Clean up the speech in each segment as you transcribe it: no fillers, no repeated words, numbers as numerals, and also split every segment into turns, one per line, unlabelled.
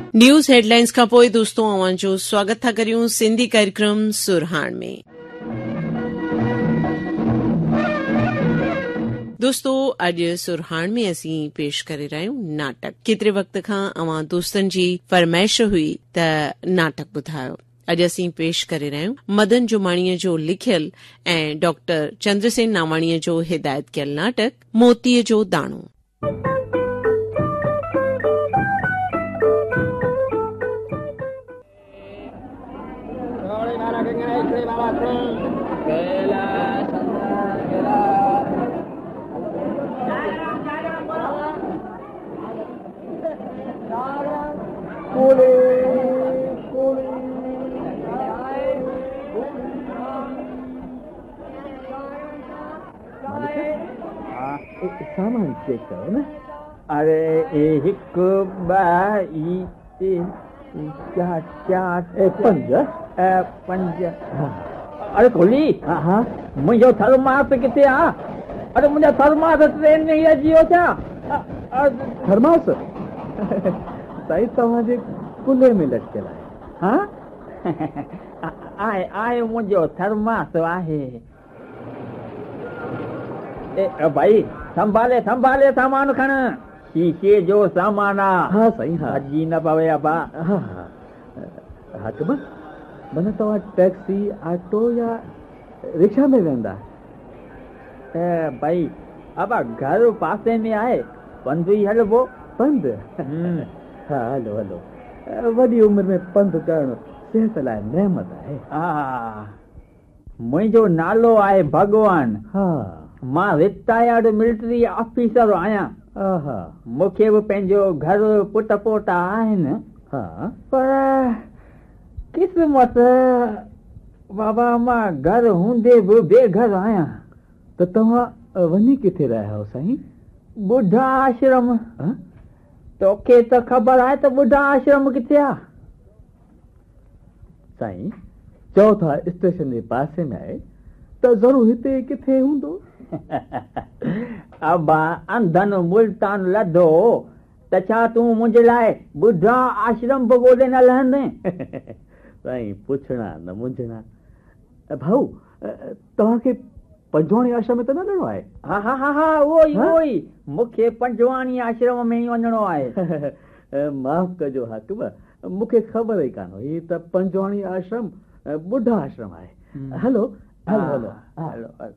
News headlines खां पोइ दोस्तों अवां जो स्वागत था करियूं सिंधी कार्यक्रम सुरहाण में। दोस्तों अॼु सुरहाण में असीं पेश करे रहिया आहियूं नाटक। केतिरे वक़्त खां अवां दोस्तनि जी फरमाइश हुई त नाटक ॿुधायो। अॼु असीं पेश करे रहिया आहियूं मदन जुमाणीअ जो लिखियल ऐं डॉक्टर चंद्रसेन नावाणीअ जो हिदायत कयल नाटक मोतीअ जो दाणो।
सामान चेक करो न। अरे एक बाई चार चार पंज पंज। अरे कोली हाँ मुझे थर्मास किथे आ? अरे मुझे थर्मास ट्रेन में ही अची वियो छा? थर्मास साईं तव्हांजे कुल्हे में लटकियल आहे। हाँ आहे आहे मुंहिंजो थर्मास आहे। भाई संभाले संभाले सामान खण, शीशे जो सामान आ। हाँ सही हाँ अजी न पवे अबा। हाँ हाकिम मन तव्हां टैक्सी ऑटो या रिक्शा में वेंदा? भाई अब घर पासे में आहे, पंधु ई हलबो। पंधु? हाँ हलो हलो। वॾी उमिरि में पंधु करणु सिहत लाइ नेमत आहे। हा मुंहिंजो नालो आहे भगवान। हाँ मां रिटायर्ड मिलिट्री ऑफिसर आहियां। मूंखे बि पंहिंजो घर पुट पोटा आहिनि। पर क़िस्मत बाबा मां घर हूंदे बि बेघर आहियां। त तव्हां वञी किथे रहिया आहियो साईं? बुढ़ा आश्रम। तोखे त ख़बर आहे त बुढ़ा आश्रम किथे आहे? साईं चओ था स्टेशन जे पासे में आहे त ज़रूर हिते किथे हूंदो। अब अंधन मुल्तान लधो त छा तूं मुंहिंजे लाइ बुढ़ा आश्रम बि ॻोल्हे न लहंदे? साईं पुछणा न मुंझणा। भाऊ तव्हांखे पंजवाणी आश्रम में त न वञिणो आहे? हा हा हा हा उहो ई मूंखे पंजवाणी आश्रम में ई वञिणो आहे। माफ़ कजो हाकिम मूंखे ख़बर ई कान हुई त पंजवाणी आश्रम बुढ़ा आश्रम आहे। हलो हलो हलो हलो हलो।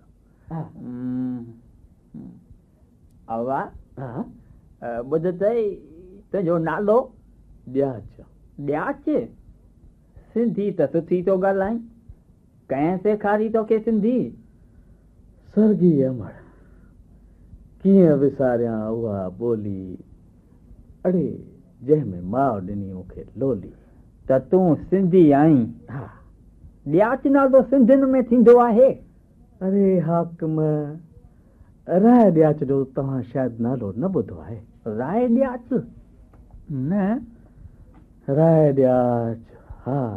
अवा ॿुध तई तुंहिंजो नालो? ॾियाच। ॾियाच? सिंधी त सुठी थो ॻाल्हाईं। कंहिं सेखारी तोखे सिंधी? सरगी अमर कीअं विसारियां उहा ॿोली अड़े जंहिंमें माउ ॾिनी मूंखे लोली। त तूं सिंधी आहीं? हा। ॾियाच नालो सिंधियुनि में थींदो आहे? अरे हाकिम राय ॾियाच जो तव्हां शायदि नालो न ॿुधो आहे। राय ॾियाच? न राय ॾियाच। हा